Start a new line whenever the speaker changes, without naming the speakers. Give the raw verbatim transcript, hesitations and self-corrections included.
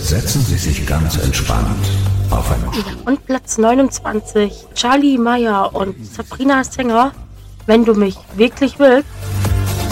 Setzen Sie sich ganz entspannt auf einen
Ja, und Platz neunundzwanzig, Charlie Meyer und Sabrina Sänger, wenn du mich wirklich willst.